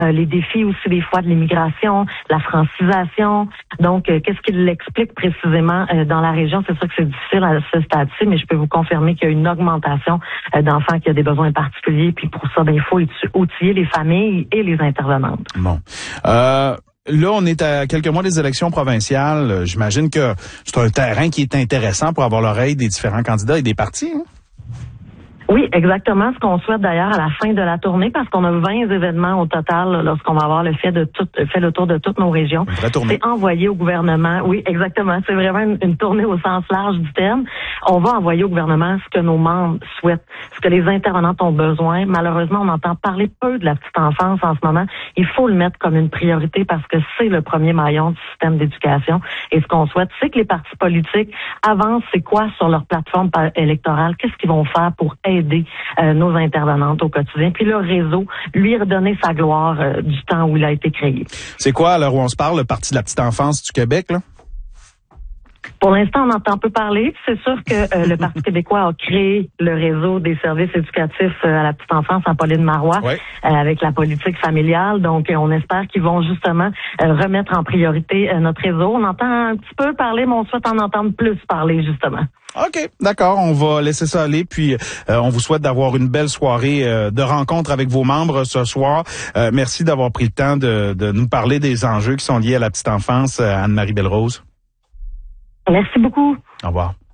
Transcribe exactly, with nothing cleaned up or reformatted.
euh, les défis aussi des fois de l'immigration, la francisation. Donc, euh, qu'est-ce qu'il explique précisément euh, dans la région? C'est sûr que c'est difficile à ce stade-ci, mais je peux vous confirmer qu'il y a une augmentation euh, d'enfants qui ont des besoins particuliers. Puis pour ça, ben, il faut outiller les familles et les intervenantes. Bon. Euh... Là, on est à quelques mois des élections provinciales. J'imagine que c'est un terrain qui est intéressant pour avoir l'oreille des différents candidats et des partis, hein? Oui, exactement. Ce qu'on souhaite d'ailleurs à la fin de la tournée, parce qu'on a vingt événements au total là, lorsqu'on va avoir le fait de tout, fait le tour de toutes nos régions. C'est envoyé au gouvernement. Oui, exactement. C'est vraiment une, une tournée au sens large du terme. On va envoyer au gouvernement ce que nos membres souhaitent, ce que les intervenantes ont besoin. Malheureusement, on entend parler peu de la petite enfance en ce moment. Il faut le mettre comme une priorité parce que c'est le premier maillon du système d'éducation. Et ce qu'on souhaite, c'est que les partis politiques avancent, c'est quoi sur leur plateforme électorale, qu'est-ce qu'ils vont faire pour aider aider euh, nos intervenantes au quotidien. Puis le réseau, lui redonner sa gloire euh, du temps où il a été créé. C'est quoi, à l'heure où on se parle, le Parti de la petite enfance du Québec, là? Pour l'instant, on entend peu parler. C'est sûr que euh, le Parti québécois a créé le réseau des services éducatifs euh, à la petite enfance en Pauline-Marois, ouais. euh, avec la politique familiale. Donc, euh, on espère qu'ils vont justement euh, remettre en priorité euh, notre réseau. On entend un petit peu parler, mais on souhaite en entendre plus parler, justement. OK, d'accord, on va laisser ça aller, puis euh, on vous souhaite d'avoir une belle soirée euh, de rencontre avec vos membres ce soir. Euh, merci d'avoir pris le temps de, de nous parler des enjeux qui sont liés à la petite enfance, euh, Anne-Marie Belle-Rose. Merci beaucoup. Au revoir.